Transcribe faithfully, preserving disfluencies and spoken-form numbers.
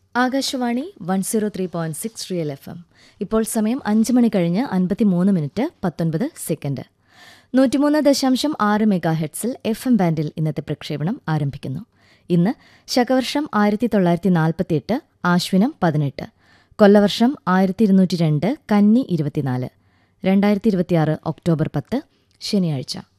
Akashvani one zero three point six real F M. ഇപ്പോൾ സമയം അഞ്ച് മണി കഴിഞ്ഞ് അൻപത്തിമൂന്ന് മിനിറ്റ് പത്തൊൻപത് സെക്കൻഡ്. നൂറ്റിമൂന്ന് ദശാംശം ആറ് മെഗാ ഹെഡ്സിൽ എഫ് എം ബാൻഡിൽ ഇന്നത്തെ പ്രക്ഷേപണം ആരംഭിക്കുന്നു. ഇന്ന് ശകവർഷം ആയിരത്തി തൊള്ളായിരത്തി നാൽപ്പത്തിയെട്ട് ആശ്വിനം പതിനെട്ട്, കൊല്ലവർഷം ആയിരത്തി ഇരുന്നൂറ്റി രണ്ട് കന്നി ഇരുപത്തിനാല്, രണ്ടായിരത്തി ഇരുപത്തിയാറ് ഒക്ടോബർ പത്ത് ശനിയാഴ്ച.